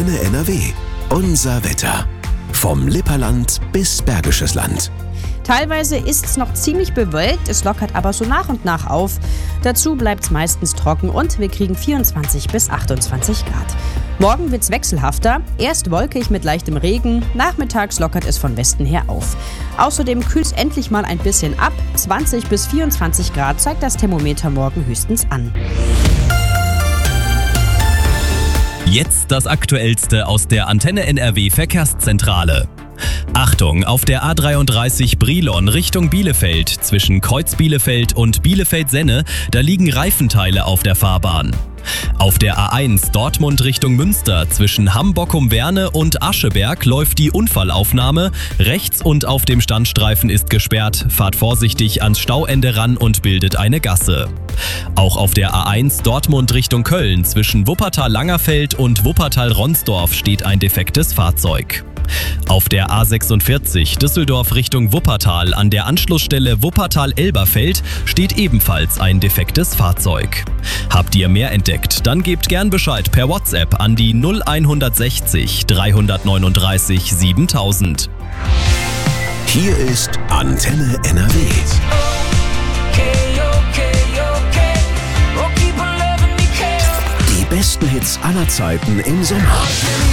Antenne NRW. Unser Wetter. Vom Lipperland bis Bergisches Land. Teilweise ist es noch ziemlich bewölkt, es lockert aber so nach und nach auf. Dazu bleibt es meistens trocken und wir kriegen 24 bis 28 Grad. Morgen wird es wechselhafter, erst wolkig mit leichtem Regen, nachmittags lockert es von Westen her auf. Außerdem kühlt es endlich mal ein bisschen ab, 20 bis 24 Grad zeigt das Thermometer morgen höchstens an. Jetzt das Aktuellste aus der Antenne NRW Verkehrszentrale. Achtung, auf der A33 Brilon Richtung Bielefeld zwischen Kreuz Bielefeld und Bielefeld-Senne, da liegen Reifenteile auf der Fahrbahn. Auf der A1 Dortmund Richtung Münster zwischen Hamm-Bockum-Werne und Ascheberg läuft die Unfallaufnahme. Rechts und auf dem Standstreifen ist gesperrt. Fahrt vorsichtig ans Stauende ran und bildet eine Gasse. Auch auf der A1 Dortmund Richtung Köln zwischen Wuppertal-Langerfeld und Wuppertal-Ronsdorf steht ein defektes Fahrzeug. Auf der A46 Düsseldorf Richtung Wuppertal an der Anschlussstelle Wuppertal-Elberfeld steht ebenfalls ein defektes Fahrzeug. Habt ihr mehr entdeckt? Dann gebt gern Bescheid per WhatsApp an die 0160 339 7000. Hier ist Antenne NRW. Die besten Hits aller Zeiten im Sommer.